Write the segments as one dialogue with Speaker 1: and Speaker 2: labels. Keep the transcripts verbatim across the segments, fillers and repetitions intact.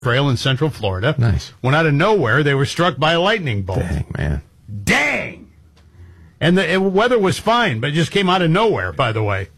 Speaker 1: trail in Central Florida.
Speaker 2: Nice.
Speaker 1: When out of nowhere, they were struck by a lightning bolt.
Speaker 2: Dang, man.
Speaker 1: Dang! And the it, weather was fine, but it just came out of nowhere, by the way.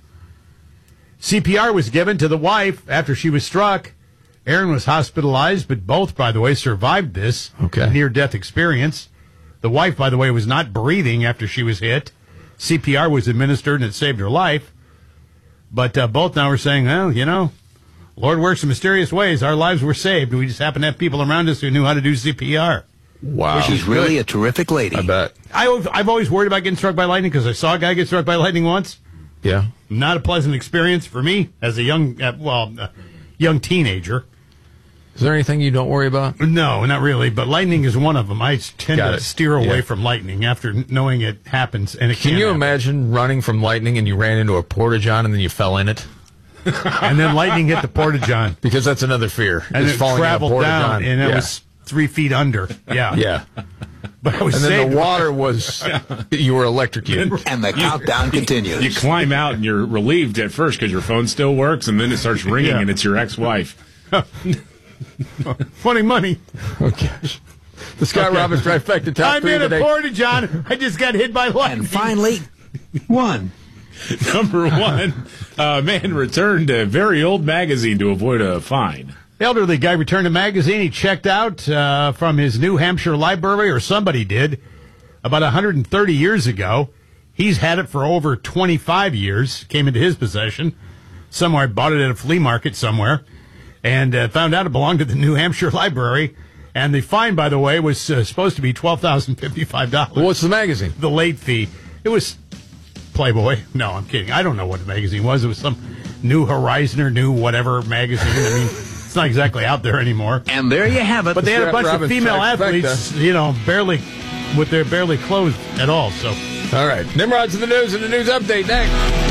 Speaker 1: C P R was given to the wife after she was struck. Aaron was hospitalized, but both, by the way, survived this
Speaker 2: okay.
Speaker 1: near-death experience. The wife, by the way, was not breathing after she was hit. C P R was administered, and it saved her life. But uh, both now are saying, well, you know, Lord works in mysterious ways. Our lives were saved. We just happen to have people around us who knew how to do C P R.
Speaker 2: Wow.
Speaker 3: She's really a terrific lady.
Speaker 2: I bet.
Speaker 1: I, I've always worried about getting struck by lightning because I saw a guy get struck by lightning once.
Speaker 2: Yeah.
Speaker 1: Not a pleasant experience for me as a young, uh, well, uh, young teenager.
Speaker 2: Is there anything you don't worry about?
Speaker 1: No, not really. But lightning is one of them. I tend
Speaker 2: Got
Speaker 1: to
Speaker 2: it.
Speaker 1: steer away
Speaker 2: Yeah.
Speaker 1: from lightning after knowing it happens. And it
Speaker 2: Can
Speaker 1: can
Speaker 2: you
Speaker 1: happen.
Speaker 2: imagine running from lightning and you ran into a porta-john and then you fell in it?
Speaker 1: And then lightning hit the porta-john.
Speaker 2: Because that's another fear.
Speaker 1: And
Speaker 2: is
Speaker 1: it
Speaker 2: falling in a
Speaker 1: traveled
Speaker 2: porta-john.
Speaker 1: down, and it
Speaker 2: yeah.
Speaker 1: was three feet under. Yeah.
Speaker 2: Yeah.
Speaker 1: But I was
Speaker 2: And then
Speaker 1: saved.
Speaker 2: the water was, you were electrocuted.
Speaker 3: And the countdown continues.
Speaker 4: You climb out and you're relieved at first because your phone still works, and then it starts ringing
Speaker 1: Yeah.
Speaker 4: and it's your ex-wife.
Speaker 1: Funny money.
Speaker 2: Okay. The Scott
Speaker 1: Okay.
Speaker 2: Robbins trifecta top
Speaker 1: I'm
Speaker 2: three
Speaker 1: in a
Speaker 2: today.
Speaker 1: porta-john. I just got hit by lightning.
Speaker 3: And finally, one.
Speaker 4: Number one, a man returned a very old magazine to avoid a fine.
Speaker 1: Elderly guy returned a magazine he checked out uh, from his New Hampshire library, or somebody did, about one hundred thirty years ago. He's had it for over twenty-five years, came into his possession. Somewhere, bought it at a flea market somewhere, and uh, found out it belonged to the New Hampshire library. And the fine, by the way, was uh, supposed to be twelve thousand fifty-five dollars.
Speaker 2: What's the magazine?
Speaker 1: The late fee. It was Playboy. No, I'm kidding. I don't know what the magazine was. It was some New Horizon or New whatever magazine. I mean, it's not exactly out there anymore.
Speaker 3: And there you have it.
Speaker 1: But they had a bunch
Speaker 2: Robbins
Speaker 1: of female
Speaker 2: trifecta.
Speaker 1: athletes, you know, barely, with their barely clothed at all. So,
Speaker 2: All right. Nimrod's in the news and the news update next.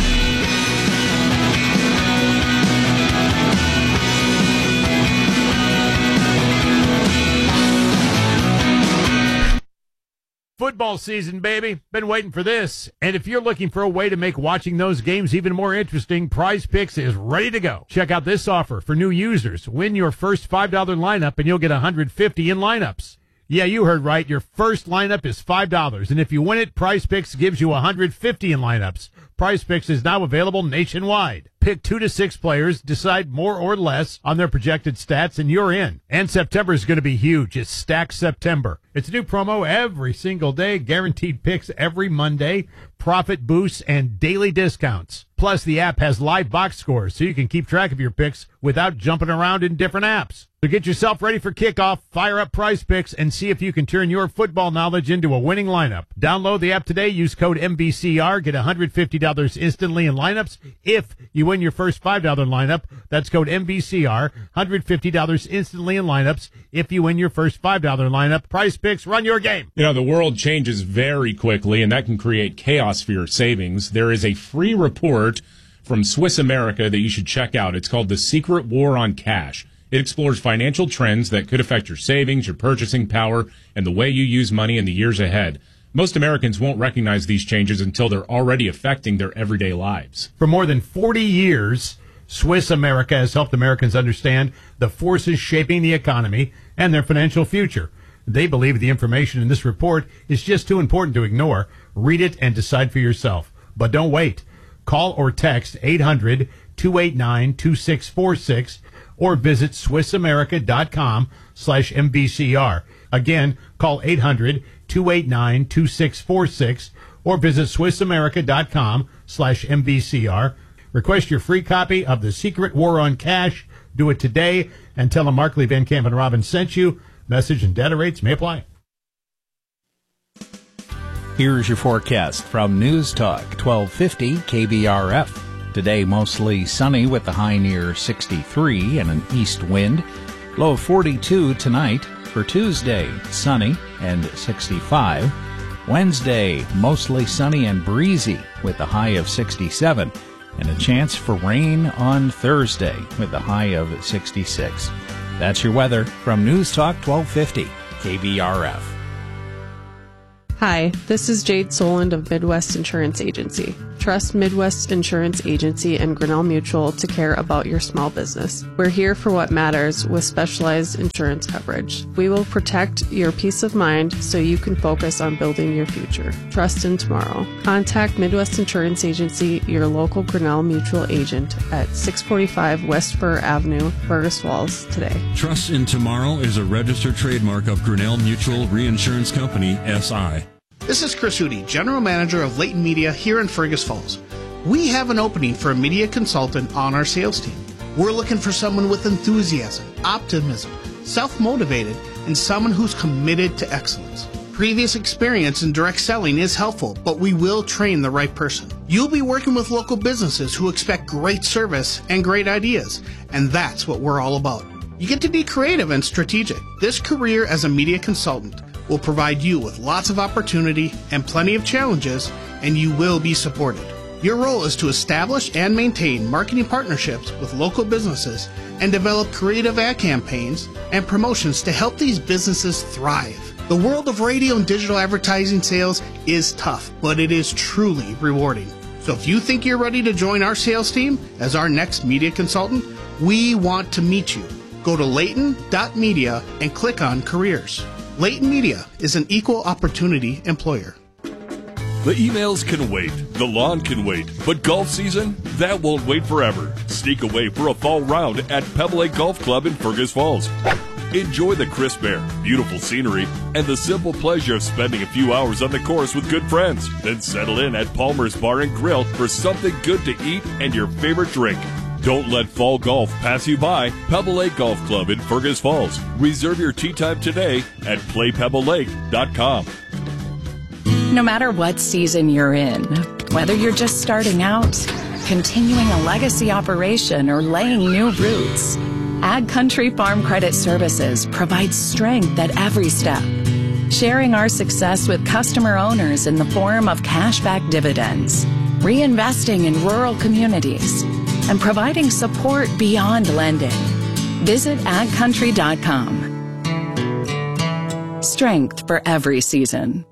Speaker 1: football season, baby. Been waiting for this. And if you're looking for a way to make watching those games even more interesting, Prize Picks is ready to go. Check out this offer for new users. Win your first five dollars lineup and you'll get one hundred fifty in lineups. Yeah, you heard right. Your first lineup is five dollars. And if you win it, Prize Picks gives you one hundred fifty in lineups. Prize Picks is now available nationwide. Pick two to six players, decide more or less on their projected stats, and you're in. And September is going to be huge. It's Stack September. It's a new promo every single day, guaranteed picks every Monday, profit boosts, and daily discounts. Plus, the app has live box scores, so you can keep track of your picks without jumping around in different apps. So get yourself ready for kickoff, fire up Prize Picks, and see if you can turn your football knowledge into a winning lineup. Download the app today, use code M B C R, get one hundred fifty dollars instantly in lineups. If you win your first five dollars lineup, that's code M B C R, one hundred fifty dollars instantly in lineups. If you win your first five dollars lineup, Prize Picks, run your game.
Speaker 4: You know, the world changes very quickly, and that can create chaos for your savings. There is a free report from Swiss America that you should check out. It's called The Secret War on Cash. It explores financial trends that could affect your savings, your purchasing power, and the way you use money in the years ahead. Most Americans won't recognize these changes until they're already affecting their everyday lives.
Speaker 1: For more than forty years, Swiss America has helped Americans understand the forces shaping the economy and their financial future. They believe the information in this report is just too important to ignore. Read it and decide for yourself. But don't wait. Call or text eight hundred, two eight nine, two six four six or visit swissamerica.com slash MBCR. Again, call eight hundred, two eight nine, two six four six or visit swissamerica.com slash MBCR. Request your free copy of The Secret War on Cash. Do it today and tell them Markley, Van Camp, and Robbins sent you. Message and data rates may apply.
Speaker 5: Here's your forecast from News Talk twelve fifty K B R F. Today mostly sunny with the high near sixty-three and an east wind. Low of forty-two tonight. For Tuesday, sunny and sixty-five. Wednesday, mostly sunny and breezy with a high of sixty-seven. And a chance for rain on Thursday with a high of sixty-six. That's your weather from News Talk twelve fifty K B R F.
Speaker 6: Hi, this is Jade Soland of Midwest Insurance Agency. Trust Midwest Insurance Agency and Grinnell Mutual to care about your small business. We're here for what matters with specialized insurance coverage. We will protect your peace of mind so you can focus on building your future. Trust in tomorrow. Contact Midwest Insurance Agency, your local Grinnell Mutual agent at six forty-five West Fur Avenue, Fergus Falls today.
Speaker 7: Trust in Tomorrow is a registered trademark of Grinnell Mutual Reinsurance Company, S I.
Speaker 8: This is Chris Hootie, General Manager of Leighton Media here in Fergus Falls. We have an opening for a media consultant on our sales team. We're looking for someone with enthusiasm, optimism, self-motivated, and someone who's committed to excellence. Previous experience in direct selling is helpful, but we will train the right person. You'll be working with local businesses who expect great service and great ideas, and that's what we're all about. You get to be creative and strategic. This career as a media consultant will provide you with lots of opportunity and plenty of challenges, and you will be supported. Your role is to establish and maintain marketing partnerships with local businesses and develop creative ad campaigns and promotions to help these businesses thrive. The world of radio and digital advertising sales is tough, but it is truly rewarding. So if you think you're ready to join our sales team as our next media consultant, we want to meet you. Go to Leighton dot media and click on careers. Leighton Media is an equal opportunity employer.
Speaker 9: The emails can wait, the lawn can wait, but golf season, that won't wait forever. Sneak away for a fall round at Pebble Lake Golf Club in Fergus Falls. Enjoy the crisp air, beautiful scenery, and the simple pleasure of spending a few hours on the course with good friends. Then settle in at Palmer's Bar and Grill for something good to eat and your favorite drink. Don't let fall golf pass you by. Pebble Lake Golf Club in Fergus Falls. Reserve your tee time today at play pebble lake dot com.
Speaker 10: No matter what season you're in, whether you're just starting out, continuing a legacy operation, or laying new roots, Ag Country Farm Credit Services provides strength at every step, sharing our success with customer owners in the form of cashback dividends, reinvesting in rural communities, and providing support beyond lending. Visit ag country dot com. Strength for every season.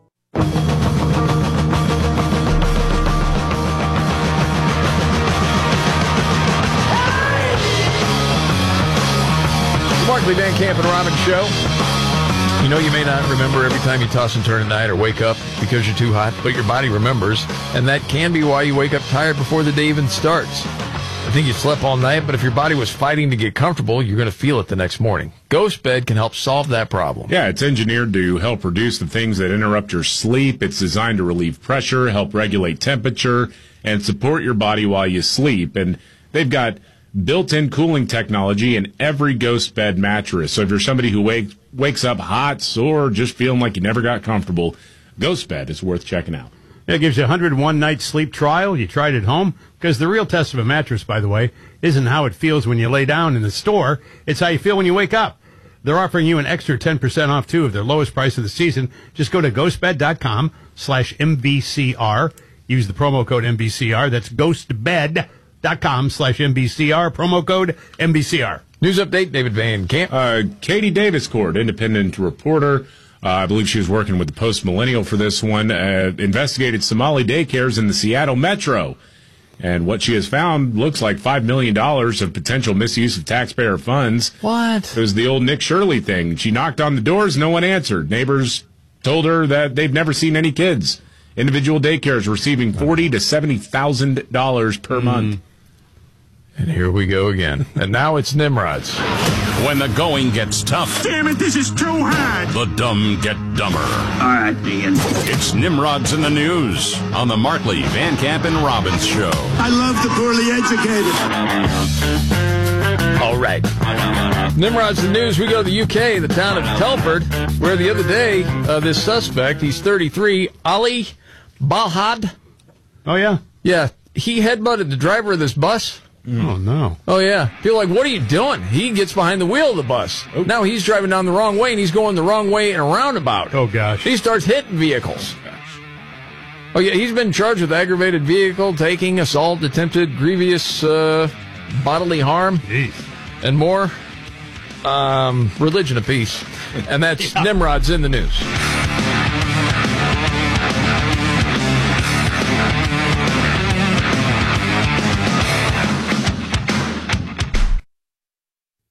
Speaker 2: Markley, Van Camp, and Robin Show. You know, you may not remember every time you toss and turn at night or wake up because you're too hot, but your body remembers, and that can be why you wake up tired before the day even starts. I think you slept all night, but if your body was fighting to get comfortable, you're going to feel it the next morning. Ghost Bed can help solve that problem.
Speaker 4: Yeah, it's engineered to help reduce the things that interrupt your sleep. It's designed to relieve pressure, help regulate temperature, and support your body while you sleep. And they've got built-in cooling technology in every Ghost Bed mattress. So if you're somebody who wakes wakes up hot or just feeling like you never got comfortable, Ghost Bed is worth checking out.
Speaker 1: It gives you a one hundred one night sleep trial. You tried it home. Because the real test of a mattress, by the way, isn't how it feels when you lay down in the store. It's how you feel when you wake up. They're offering you an extra ten percent off, too, of their lowest price of the season. Just go to ghostbed.com slash MVCR. Use the promo code M V C R. That's ghostbed.com slash MVCR. Promo code M V C R.
Speaker 2: News update, David Van Camp.
Speaker 4: Uh, Katie Daviscourt, independent reporter. Uh, I believe she was working with the Post Millennial for this one. Uh, investigated Somali daycares in the Seattle metro. And what she has found looks like five million dollars of potential misuse of taxpayer funds.
Speaker 2: What?
Speaker 4: It was the old Nick Shirley thing. She knocked on the doors, no one answered. Neighbors told her that they've never seen any kids. Individual daycares receiving forty thousand to seventy thousand dollars per mm. month.
Speaker 2: And here we go again. And now it's Nimrod's.
Speaker 11: When the going gets tough.
Speaker 12: Damn it, this is too hard.
Speaker 11: The dumb get dumber.
Speaker 12: All right, Dean.
Speaker 11: It's Nimrod's in the News on the Markley, Van Camp, and Robbins Show.
Speaker 12: I love the poorly educated.
Speaker 2: All right. Nimrod's in the News. We go to the U K, the town of Telford, where the other day, uh, this suspect, he's thirty-three, Ali Balhad.
Speaker 1: Oh, yeah?
Speaker 2: Yeah. He headbutted the driver of this bus.
Speaker 1: Mm. Oh, no.
Speaker 2: Oh, yeah. People are like, what are you doing? He gets behind the wheel of the bus. Oh. Now he's driving down the wrong way, and he's going the wrong way in a roundabout.
Speaker 1: Oh, gosh.
Speaker 2: He starts hitting vehicles. Oh, yeah, he's been charged with aggravated vehicle taking, assault, attempted grievous uh, bodily harm,
Speaker 1: Jeez.
Speaker 2: and more. Um, religion of peace. And that's yeah. Nimrod's in the News.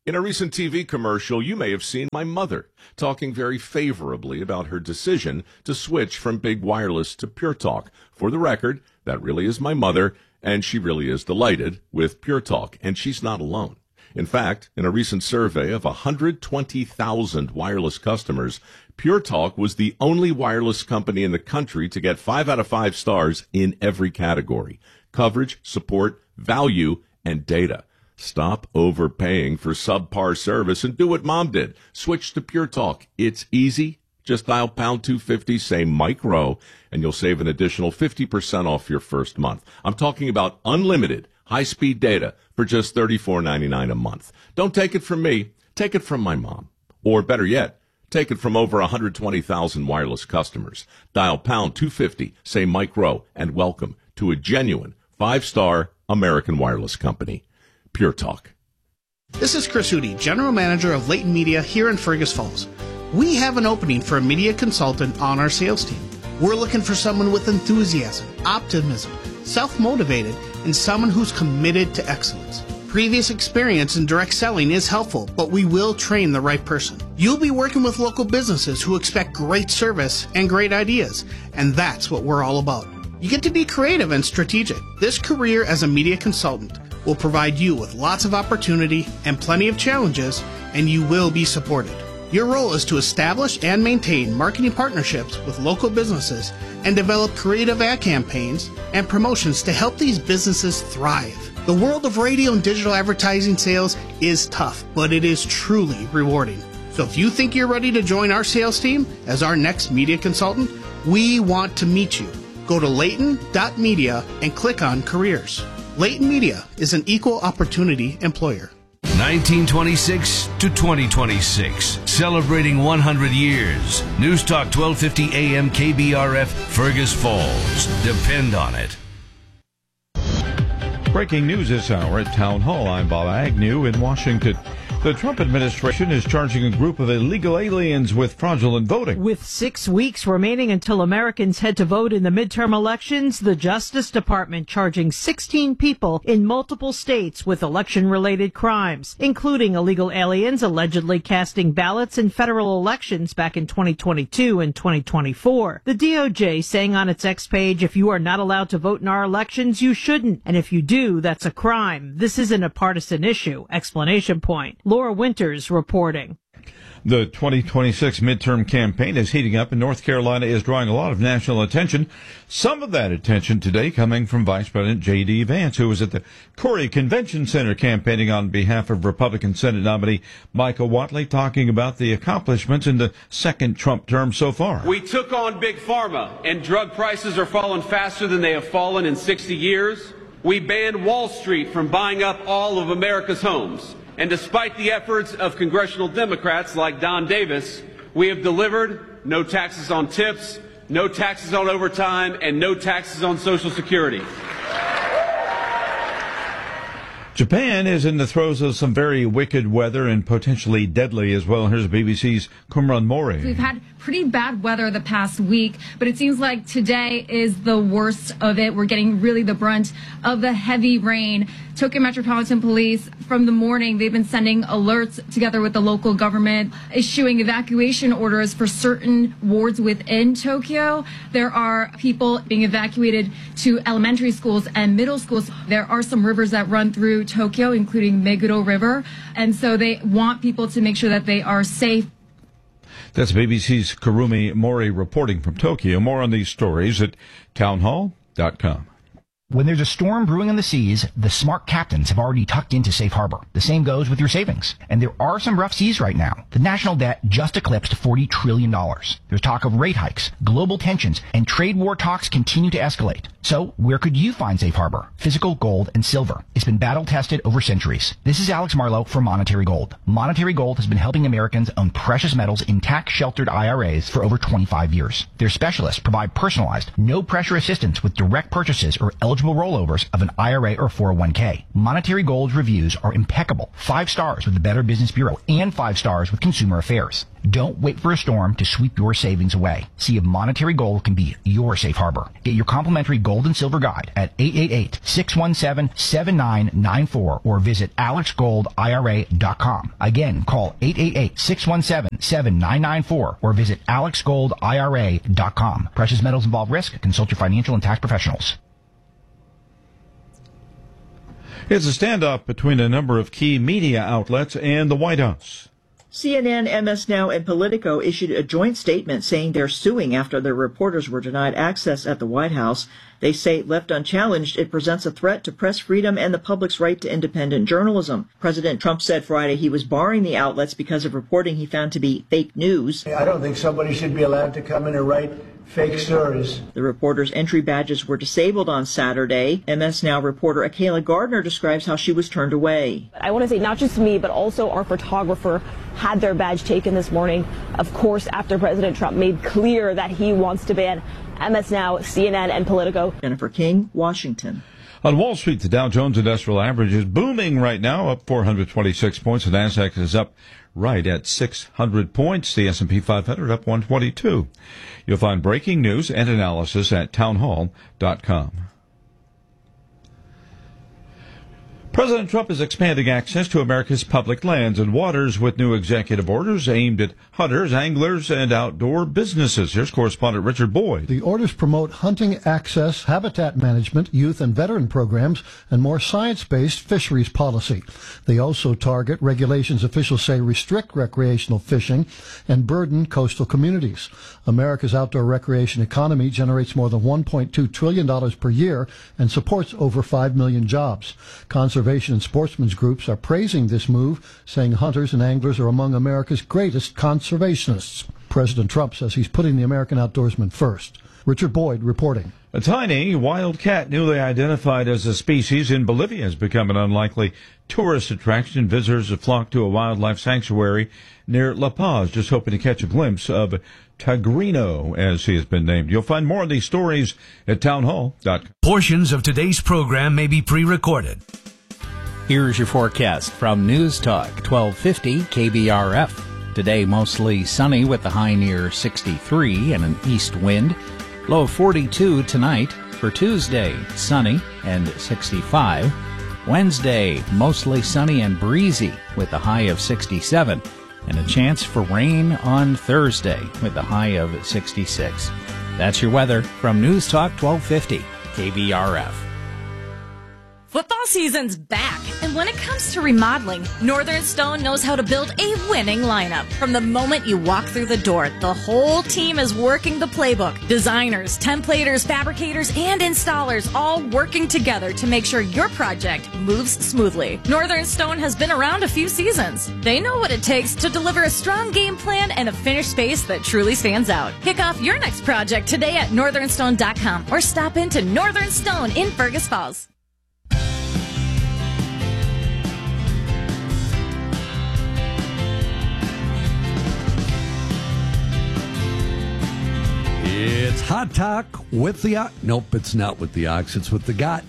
Speaker 13: In a recent T V commercial, you may have seen my mother talking very favorably about her decision to switch from big wireless to Pure Talk. For the record, that really is my mother, and she really is delighted with Pure Talk, and she's not alone. In fact, in a recent survey of one hundred twenty thousand wireless customers, Pure Talk was the only wireless company in the country to get five out of five stars in every category: coverage, support, value, and data. Stop overpaying for subpar service and do what Mom did. Switch to Pure Talk. It's easy. Just dial pound two fifty, say Mike Rowe, and you'll save an additional fifty percent off your first month. I'm talking about unlimited high-speed data for just thirty-four ninety-nine a month. Don't take it from me. Take it from my mom. Or better yet, take it from over one hundred twenty thousand wireless customers. Dial pound two fifty, say Mike Rowe, and welcome to a genuine five-star American wireless company. Pure Talk.
Speaker 8: This is Chris Hootie, General Manager of Leighton Media here in Fergus Falls. We have an opening for a media consultant on our sales team. We're looking for someone with enthusiasm, optimism, self-motivated, and someone who's committed to excellence. Previous experience in direct selling is helpful, but we will train the right person. You'll be working with local businesses who expect great service and great ideas, and that's what we're all about. You get to be creative and strategic. This career as a media consultant will provide you with lots of opportunity and plenty of challenges, and you will be supported. Your role is to establish and maintain marketing partnerships with local businesses and develop creative ad campaigns and promotions to help these businesses thrive. The world of radio and digital advertising sales is tough, but it is truly rewarding. So if you think you're ready to join our sales team as our next media consultant, we want to meet you. Go to Leighton dot media and click on Careers. Leighton Media is an equal opportunity employer.
Speaker 14: nineteen twenty-six to twenty twenty-six, celebrating one hundred years. News Talk twelve fifty A M K B R F, Fergus Falls. Depend on it.
Speaker 15: Breaking news this hour at Town Hall. I'm Bob Agnew in Washington. The Trump administration is charging a group of illegal aliens with fraudulent voting.
Speaker 16: With six weeks remaining until Americans head to vote in the midterm elections, the Justice Department charging sixteen people in multiple states with election-related crimes, including illegal aliens allegedly casting ballots in federal elections back in twenty twenty-two and twenty twenty-four. The D O J saying on its X page, if you are not allowed to vote in our elections, you shouldn't. And if you do, that's a crime. This isn't a partisan issue. Explanation point. Laura Winters reporting.
Speaker 15: The twenty twenty-six midterm campaign is heating up, and North Carolina is drawing a lot of national attention. Some of that attention today coming from Vice President J D. Vance, who was at the Corey Convention Center campaigning on behalf of Republican Senate nominee Michael Whatley, talking about the accomplishments in the second Trump term so far.
Speaker 17: We took on Big Pharma, and drug prices are falling faster than they have fallen in sixty years. We banned Wall Street from buying up all of America's homes. And despite the efforts of congressional Democrats like Don Davis, we have delivered no taxes on tips, no taxes on overtime, and no taxes on Social Security.
Speaker 15: Japan is in the throes of some very wicked weather and potentially deadly as well. Here's B B C's Kumran Mori.
Speaker 18: We've had pretty bad weather the past week, but it seems like today is the worst of it. We're getting really the brunt of the heavy rain. Tokyo Metropolitan Police, from the morning, they've been sending alerts together with the local government, issuing evacuation orders for certain wards within Tokyo. There are people being evacuated to elementary schools and middle schools. There are some rivers that run through Tokyo, including Meguro River, and so they want people to make sure that they are safe.
Speaker 15: That's B B C's Kurumi Mori reporting from Tokyo. More on these stories at townhall dot com.
Speaker 19: When there's a storm brewing on the seas, the smart captains have already tucked into safe harbor. The same goes with your savings. And there are some rough seas right now. The national debt just eclipsed forty trillion dollars. There's talk of rate hikes, global tensions, and trade war talks continue to escalate. So where could you find safe harbor? Physical gold and silver. It's been battle tested over centuries. This is Alex Marlowe for Monetary Gold. Monetary Gold has been helping Americans own precious metals in tax-sheltered I R As for over twenty-five years. Their specialists provide personalized, no-pressure assistance with direct purchases or eligible rollovers of an I R A or four oh one k. Monetary Gold's reviews are impeccable. Five stars with the Better Business Bureau and five stars with Consumer Affairs. Don't wait for a storm to sweep your savings away. See if Monetary Gold can be your safe harbor. Get your complimentary gold Gold and Silver Guide at eight eight eight, six one seven, seven nine nine four or visit alex gold I R A dot com. Again, call eight eight eight, six one seven, seven nine nine four or visit alex gold I R A dot com. Precious metals involve risk. Consult your financial and tax professionals.
Speaker 15: It's a standoff between a number of key media outlets and the White House.
Speaker 20: C N N, M S Now, and Politico issued a joint statement saying they're suing after their reporters were denied access at the White House. They say, left unchallenged, it presents a threat to press freedom and the public's right to independent journalism. President Trump said Friday he was barring the outlets because of reporting he found to be fake news.
Speaker 21: I don't think somebody should be allowed to come in and write fake stories.
Speaker 20: The reporters' entry badges were disabled on Saturday. M S Now reporter Akayla Gardner describes how she was turned away.
Speaker 22: I want to say not just me, but also our photographer had their badge taken this morning, of course, after President Trump made clear that he wants to ban M S Now, C N N, and Politico.
Speaker 20: Jennifer King, Washington.
Speaker 15: On Wall Street, the Dow Jones Industrial Average is booming right now, up four hundred twenty-six points. The Nasdaq is up right at six hundred points. The S and P five hundred up one twenty-two. You'll find breaking news and analysis at townhall dot com. President Trump is expanding access to America's public lands and waters with new executive orders aimed at hunters, anglers, and outdoor businesses. Here's correspondent Richard Boyd.
Speaker 23: The orders promote hunting access, habitat management, youth and veteran programs, and more science-based fisheries policy. They also target regulations officials say restrict recreational fishing and burden coastal communities. America's outdoor recreation economy generates more than one point two trillion dollars per year and supports over five million jobs. Conservation and sportsmen's groups are praising this move, saying hunters and anglers are among America's greatest conservationists. President Trump says he's putting the American outdoorsman first. Richard Boyd reporting.
Speaker 15: A tiny wild cat newly identified as a species in Bolivia has become an unlikely tourist attraction. Visitors have flocked to a wildlife sanctuary near La Paz, just hoping to catch a glimpse of Tigrino, as he has been named. You'll find more of these stories at townhall dot com.
Speaker 14: Portions of today's program may be pre-recorded.
Speaker 5: Here's your forecast from News Talk twelve fifty K B R F. Today mostly sunny with the high near sixty-three and an east wind. Low of forty-two tonight. For Tuesday, sunny and sixty-five. Wednesday, mostly sunny and breezy with a high of sixty-seven. And a chance for rain on Thursday with a high of sixty-six. That's your weather from News Talk twelve fifty K B R F.
Speaker 24: Football season's back, and when it comes to remodeling, Northern Stone knows how to build a winning lineup. From the moment you walk through the door, the whole team is working the playbook. Designers, templators, fabricators, and installers all working together to make sure your project moves smoothly. Northern Stone has been around a few seasons. They know what it takes to deliver a strong game plan and a finished space that truly stands out. Kick off your next project today at northern stone dot com or stop into Northern Stone in Fergus Falls.
Speaker 25: It's Hot Talk with the Ox. Nope, it's not with the Ox. It's with the Got.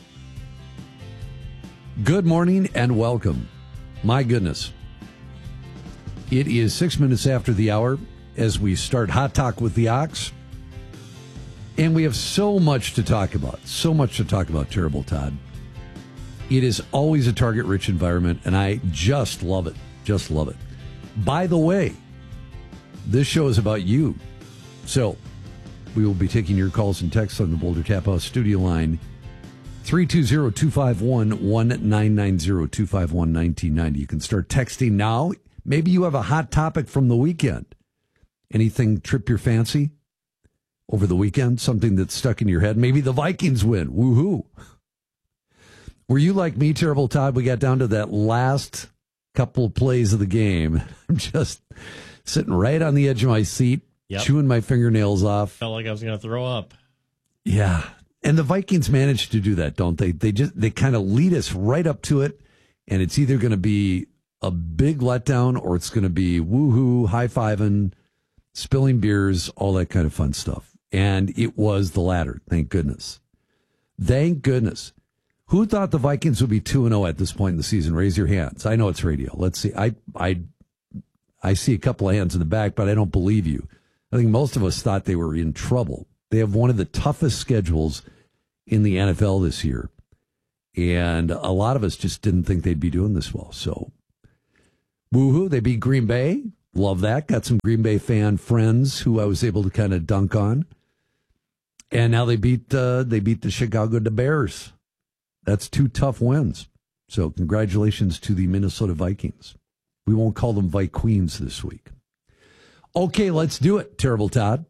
Speaker 25: Good morning and welcome. My goodness. It is six minutes after the hour as we start Hot Talk with the Ox. And we have so much to talk about. So much to talk about, Terrible Todd. It is always a target-rich environment, and I just love it. Just love it. By the way, this show is about you. So we will be taking your calls and texts on the Boulder Tap House studio line, three two zero, two five one, one nine nine zero, two five one, one nine nine zero. You can start texting now. Maybe you have a hot topic from the weekend. Anything trip your fancy over the weekend? Something that's stuck in your head? Maybe the Vikings win. Woohoo. Were you like me, Terrible Todd? We got down to that last couple of plays of the game. I'm just sitting right on the edge of my seat. Yep. Chewing my fingernails off.
Speaker 26: Felt like I was going to throw up.
Speaker 25: Yeah. And the Vikings managed to do that, don't they? They just they kind of lead us right up to it, and it's either going to be a big letdown or it's going to be woohoo, high-fiving, spilling beers, all that kind of fun stuff. And it was the latter, thank goodness. Thank goodness. Who thought the Vikings would be two and oh at this point in the season? Raise your hands. I know it's radio. Let's see. I I I see a couple of hands in the back, but I don't believe you. I think most of us thought they were in trouble. They have one of the toughest schedules in the N F L this year. And a lot of us just didn't think they'd be doing this well. So, woohoo, they beat Green Bay. Love that. Got some Green Bay fan friends who I was able to kind of dunk on. And now they beat uh, they beat the Chicago Bears. That's two tough wins. So congratulations to the Minnesota Vikings. We won't call them Vikings this week. Okay, let's do it, Terrible Todd.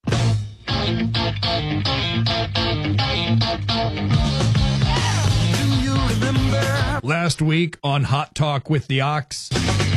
Speaker 3: Last week on Hot Talk with the Ox.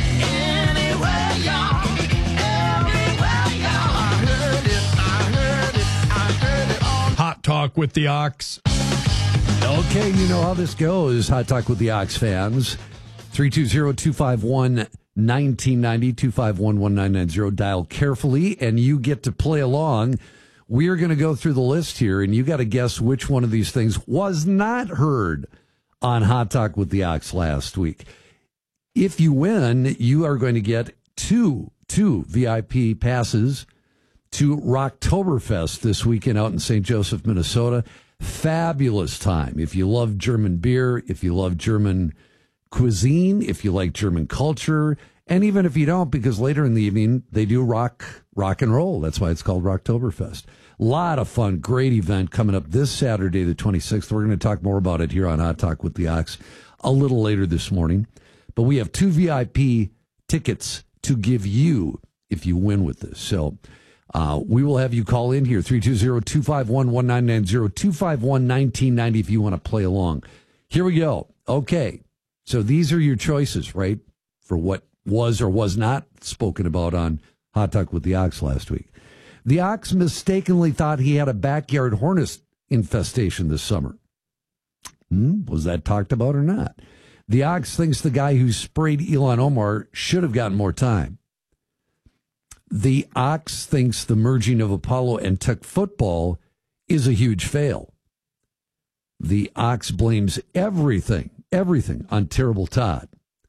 Speaker 3: Hot Talk with the Ox.
Speaker 25: Okay, you know how this goes. Hot Talk with the Ox fans. three two zero, two five one, one nine nine zero, two five one, one nine nine zero. Dial carefully, and you get to play along. We're going to go through the list here, and you got to guess which one of these things was not heard on Hot Talk with the Ox last week. If you win, you are going to get two, two V I P passes to Rocktoberfest this weekend out in Saint Joseph, Minnesota. Fabulous time. If you love German beer, if you love German cuisine, if you like German culture, and even if you don't, because later in the evening they do rock rock and roll. That's why it's called Rocktoberfest. A lot of fun, great event coming up this Saturday, the twenty-sixth. We're going to talk more about it here on Hot Talk with the Ox a little later this morning. But we have two V I P tickets to give you if you win with this. So uh, we will have you call in here, three two zero, two five one, one nine nine zero, two five one, one nine nine zero if you want to play along. Here we go. Okay. So these are your choices, right, for what was or was not spoken about on Hot Talk with the Ox last week. The Ox mistakenly thought he had a backyard hornet infestation this summer. Hmm, was that talked about or not? The Ox thinks the guy who sprayed Ilhan Omar should have gotten more time. The Ox thinks the merging of Apollo and Tech football is a huge fail. The Ox blames everything, everything on Terrible Todd.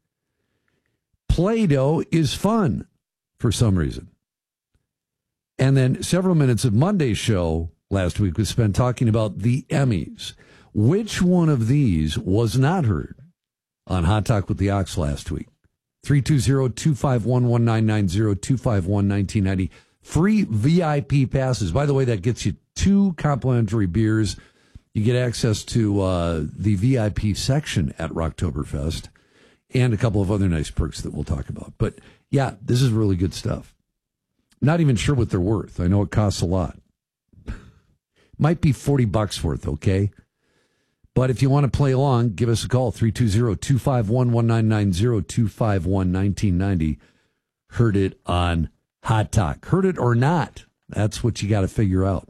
Speaker 25: Play-Doh is fun for some reason. And then several minutes of Monday's show last week was spent talking about the Emmys. Which one of these was not heard on Hot Talk with the Ox last week? three two zero, two five one, one nine nine zero, two five one, one nine nine zero. Free V I P passes. By the way, that gets you two complimentary beers. You get access to uh, the V I P section at Rocktoberfest and a couple of other nice perks that we'll talk about. But, yeah, this is really good stuff. Not even sure what they're worth. I know it costs a lot. Might be forty bucks worth, okay? But if you want to play along, give us a call, three two zero, two five one, one nine nine zero, two five one, one nine nine zero. Heard it on Hot Talk. Heard it or not, that's what you got to figure out.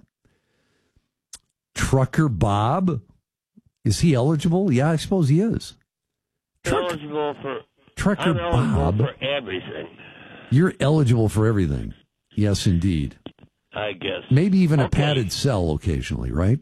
Speaker 25: Trucker Bob, is he eligible? Yeah, I suppose he is. Truck,
Speaker 6: eligible for
Speaker 25: Trucker
Speaker 6: I'm eligible
Speaker 25: Bob.
Speaker 6: for everything.
Speaker 25: You're eligible for everything. Yes, indeed.
Speaker 6: I guess.
Speaker 25: Maybe even a
Speaker 6: Okay.
Speaker 25: padded cell occasionally, right?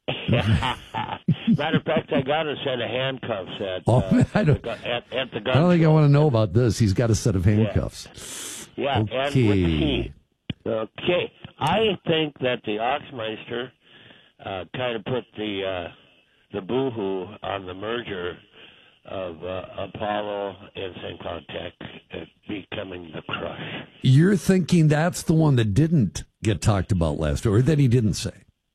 Speaker 6: Matter of fact, I got a set of handcuffs at,
Speaker 25: Oh,
Speaker 6: uh,
Speaker 25: I don't-
Speaker 6: the gu- at, at the gun
Speaker 25: I don't think I
Speaker 6: show.
Speaker 25: want to know about this. He's got a set of handcuffs.
Speaker 6: Yeah, and with
Speaker 25: Okay.
Speaker 6: the key. Okay. I think that the Oxmeister uh, kind of put the uh, the boo-hoo on the merger of uh, Apollo and Saint Cloud Tech uh, becoming the crush.
Speaker 25: You're thinking that's the one that didn't get talked about last, or that he didn't say.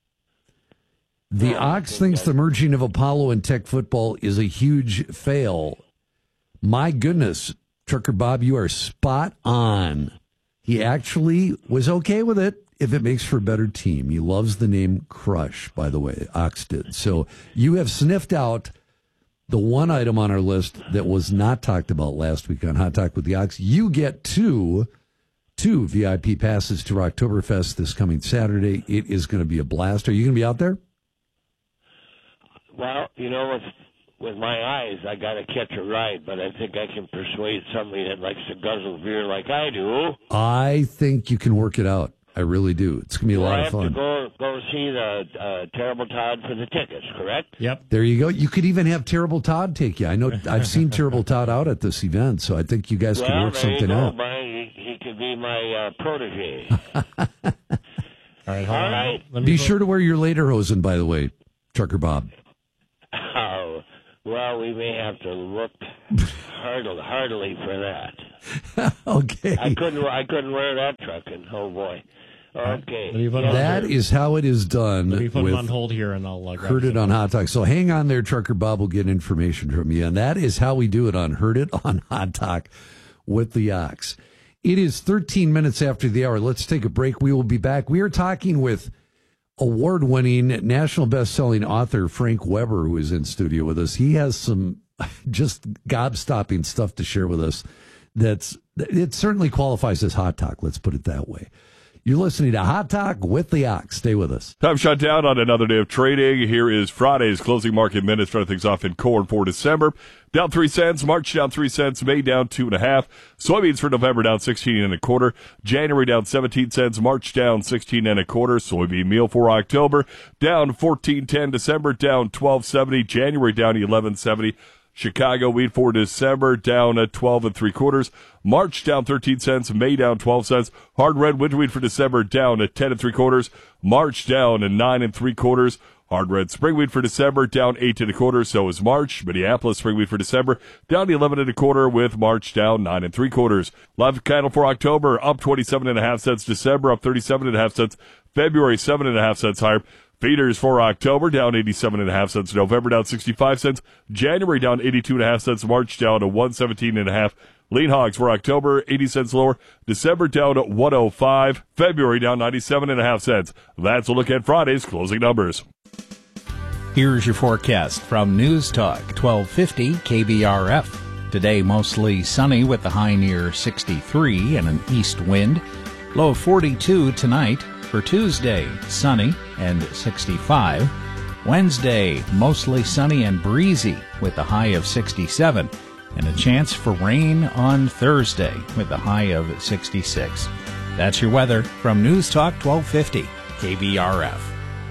Speaker 25: The Ox thinks the merging of Apollo and Tech football is a huge fail. My goodness, Trucker Bob, you are spot on. He actually was okay with it if it makes for a better team. He loves the name Crush, by the way, Ox did. So you have sniffed out the one item on our list that was not talked about last week on Hot Talk with the Ox. You get two, two V I P passes to Rocktoberfest this coming Saturday. It is going to be a blast. Are you going to be out there?
Speaker 6: Well, you know, with with my eyes, I got to catch a ride, but I think I can persuade somebody that likes to guzzle beer like I do.
Speaker 25: I think you can work it out. I really do. It's going to be a
Speaker 6: Well,
Speaker 25: lot
Speaker 6: I
Speaker 25: of
Speaker 6: have
Speaker 25: fun.
Speaker 6: to go go see the uh, Terrible Todd for the tickets, correct?
Speaker 25: Yep. There you go. You could even have Terrible Todd take you. I know I've seen Terrible Todd out at this event, so I think you guys
Speaker 6: well,
Speaker 25: could work
Speaker 6: there
Speaker 25: something
Speaker 6: you go,
Speaker 25: out.
Speaker 6: Brian. He, he could be my uh, protege.
Speaker 25: All right,
Speaker 6: All right.
Speaker 25: Be sure to wear your lederhosen, by the way, Trucker Bob?
Speaker 6: Oh, well, we may have to look heartily, heartily for that.
Speaker 25: Okay.
Speaker 6: I couldn't. I couldn't wear that trucking. Oh boy. Okay.
Speaker 25: Yes, that sir. is how it is done.
Speaker 4: Let me put
Speaker 25: with
Speaker 4: him on hold here, and I'll uh,
Speaker 25: Heard It on Hot Talk. So hang on there, Trucker Bob will get information from you, and that is how we do it on Heard It on Hot Talk with the Ox. It is thirteen minutes after the hour. Let's take a break. We will be back. We are talking with award-winning, national best-selling author Frank Weber, who is in studio with us. He has some just gobstopping stuff to share with us. That's it certainly qualifies as Hot Talk. Let's put it that way. You're listening to Hot Talk with the Ox. Stay with us.
Speaker 7: Time shut down on another day of trading. Here is Friday's closing market minutes. Starting things off in corn for December. Down three cents. March down three cents. May down two and a half. Soybeans for November down sixteen and a quarter. January down seventeen cents. March down sixteen and a quarter. Soybean meal for October down fourteen ten. December down twelve seventy. January down eleven seventy. Chicago wheat for December down at twelve and three quarters. March down thirteen cents. May down twelve cents. Hard red winter wheat for December down at ten and three quarters. March down at nine and three quarters. Hard red spring wheat for December down eight and a quarter. So is March. Minneapolis spring wheat for December down eleven and a quarter, with March down nine and three quarters. Live cattle for October up twenty-seven and a half cents. December up thirty-seven and a half cents. February seven and a half cents higher. Feeders for October down eighty-seven and a half cents. November down sixty-five cents. January down eighty-two and a half cents. March down to one seventeen and a half. Lean hogs for October eighty cents lower. December down to one oh five. February down ninety-seven and a half cents. That's a look at Friday's closing numbers.
Speaker 5: Here's your forecast from News Talk twelve fifty K B R F. Today mostly sunny with the high near sixty-three and an east wind. Low of forty-two tonight. For Tuesday, sunny and sixty-five. Wednesday, mostly sunny and breezy with a high of sixty-seven. And a chance for rain on Thursday with a high of sixty-six. That's your weather from News Talk twelve fifty K B R F.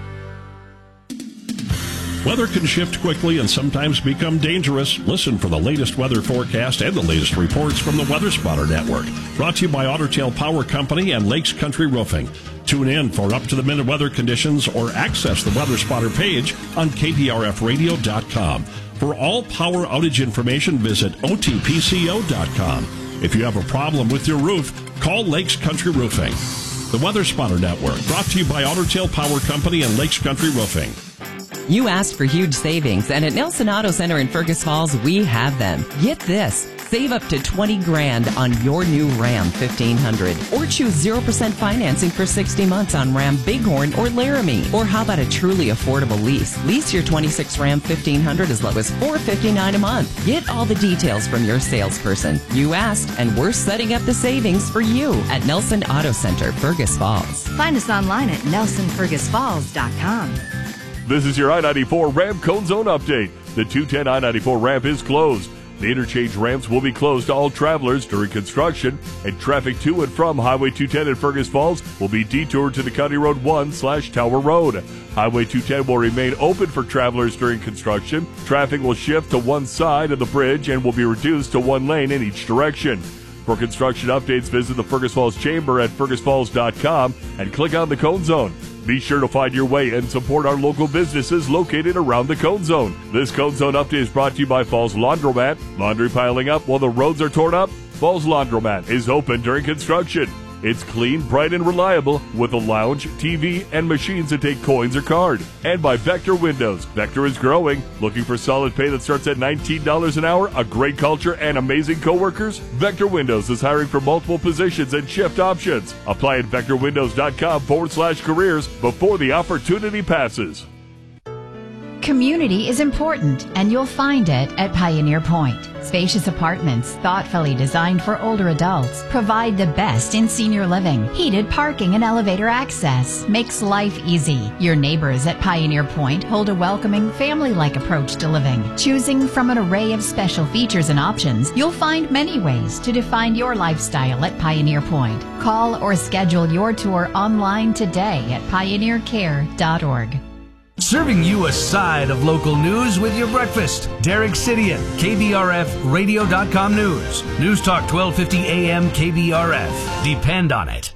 Speaker 9: Weather can shift quickly and sometimes become dangerous. Listen for the latest weather forecast and the latest reports from the Weather Spotter Network. Brought to you by Otter Tail Power Company and Lakes Country Roofing. Tune in for up-to-the-minute weather conditions or access the Weather Spotter page on K B R F radio dot com. For all power outage information, visit O T P C O dot com. If you have a problem with your roof, call Lakes Country Roofing. The Weather Spotter Network, brought to you by Otter Tail Power Company and Lakes Country Roofing.
Speaker 10: You asked for huge savings, and at Nelson Auto Center in Fergus Falls, we have them. Get this. Save up to twenty grand on your new Ram fifteen hundred. Or choose zero percent financing for sixty months on Ram Bighorn or Laramie. Or how about a truly affordable lease? Lease your twenty-six Ram fifteen hundred as low as four hundred fifty-nine dollars a month. Get all the details from your salesperson. You asked, and we're setting up the savings for you at Nelson Auto Center, Fergus Falls.
Speaker 11: Find us online at nelson fergus falls dot com.
Speaker 7: This is your I ninety-four Ramp Cone Zone update. The two ten I ninety-four ramp is closed. The interchange ramps will be closed to all travelers during construction, and traffic to and from Highway two ten in Fergus Falls will be detoured to the County Road one slash Tower Road. Highway two ten will remain open for travelers during construction. Traffic will shift to one side of the bridge and will be reduced to one lane in each direction. For construction updates, visit the Fergus Falls Chamber at fergus falls dot com and click on the Cone Zone. Be sure to find your way and support our local businesses located around the Cone Zone. This Cone Zone update is brought to you by Falls Laundromat. Laundry piling up while the roads are torn up? Falls Laundromat is open during construction. It's clean, bright, and reliable with a lounge, T V, and machines that take coins or card. And by Vector Windows. Vector is growing. Looking for solid pay that starts at nineteen dollars an hour, a great culture, and amazing coworkers? Vector Windows is hiring for multiple positions and shift options. Apply at vector windows dot com forward slash careers before the opportunity passes.
Speaker 26: Community is important, and you'll find it at Pioneer Point. Spacious apartments, thoughtfully designed for older adults, provide the best in senior living. Heated parking and elevator access makes life easy. Your neighbors at Pioneer Point hold a welcoming, family-like approach to living. Choosing from an array of special features and options, you'll find many ways to define your lifestyle at Pioneer Point. Call or schedule your tour online today at pioneer care dot org.
Speaker 14: Serving you a side of local news with your breakfast. Derek Sidian, K B R F radio dot com News. News Talk twelve fifty A M K B R F. Depend on it.